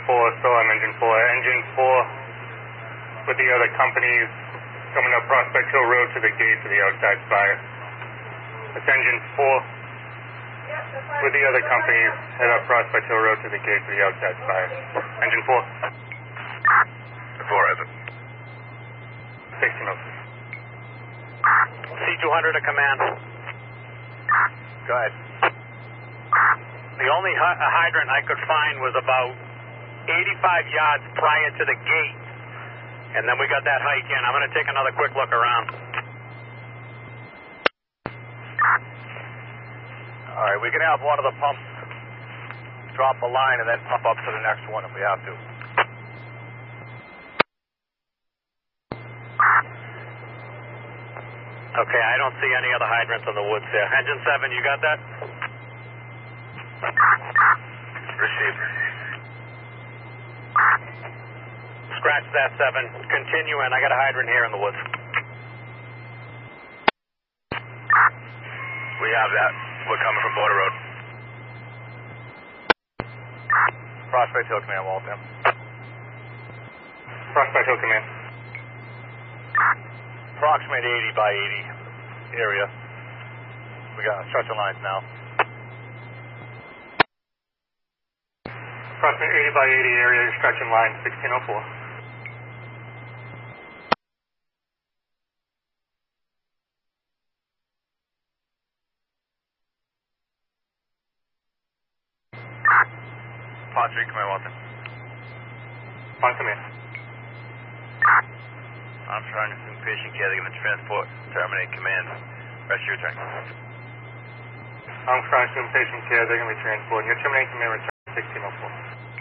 4, so I'm Engine 4. Engine 4 with the other companies coming up Prospect Hill Road to the gate for the outside fire. It's Engine 4 with the other companies head up Prospect Hill Road to the gate for the outside fire. Engine 4. 4, is it? 16 of C200 to command. Go ahead. The only hydrant I could find was about 85 yards prior to the gate, and then we got that hike in. I'm going to take another quick look around. All right, we can have one of the pumps drop a line and then pump up to the next one if we have to. Okay, I don't see any other hydrants in the woods there. Engine 7, you got that? Received. Scratch that 7. Continue in. I got a hydrant here in the woods. We have that. We're coming from Border Road. Prospect Hill Command, Waltham. Prospect Hill Command. Approximate 80 by 80 area. We got stretching lines now. Approximate 80 by 80 area, stretching line 1604. Pond Street Command, Waltham. On command. Armstrong, assume patient care, they give a transport, terminate command. Rest of your turn. Armstrong, assume patient care, they're going to be transporting. Your terminating command return 1604.